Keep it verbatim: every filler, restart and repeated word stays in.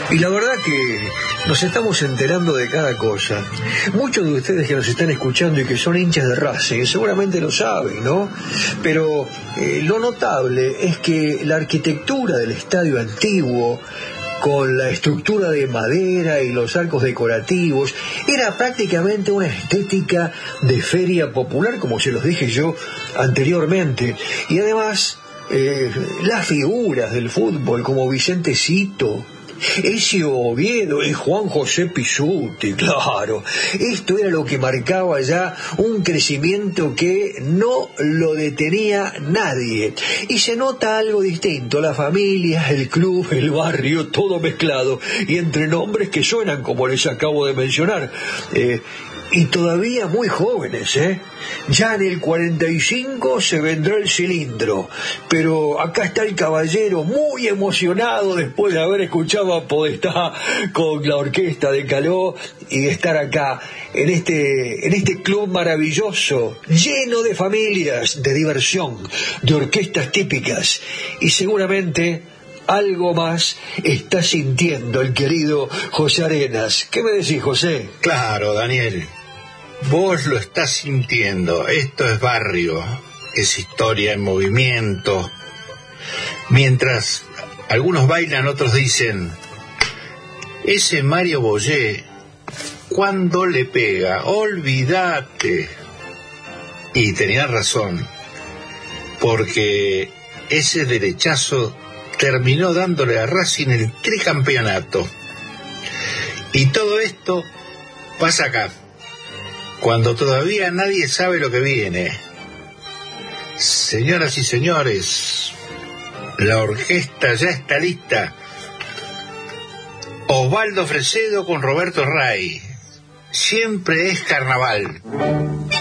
Y la verdad que nos estamos enterando de cada cosa. Muchos de ustedes que nos están escuchando y que son hinchas de Racing seguramente lo saben, ¿no? Pero eh, lo notable es que la arquitectura del estadio antiguo, con la estructura de madera y los arcos decorativos, era prácticamente una estética de feria popular, como se los dije yo anteriormente. Y además, eh, las figuras del fútbol, como Vicente Cito, Ezio Oviedo y Juan José Pizzuti, claro, esto era lo que marcaba ya un crecimiento que no lo detenía nadie. Y se nota algo distinto: la familia, el club, el barrio, todo mezclado, y entre nombres que suenan como les acabo de mencionar. Eh, y todavía muy jóvenes, ¿eh? Ya en el cuarenta y cinco se vendrá el cilindro, pero acá está el caballero muy emocionado después de haber escuchado a Podestá con la orquesta de Caló y estar acá en este, en este club maravilloso, lleno de familias, de diversión, de orquestas típicas, y seguramente algo más está sintiendo el querido José Arenas. ¿Qué me decís, José? Claro, Daniel, vos lo estás sintiendo. Esto es barrio, es historia en movimiento. Mientras algunos bailan, otros dicen: ese Mario Boyé, cuando le pega, olvídate. Y tenía razón, porque ese derechazo terminó dándole a Racing el tricampeonato. Y todo esto pasa acá, cuando todavía nadie sabe lo que viene. Señoras y señores, la orquesta ya está lista. Osvaldo Fresedo con Roberto Ray. Siempre es carnaval.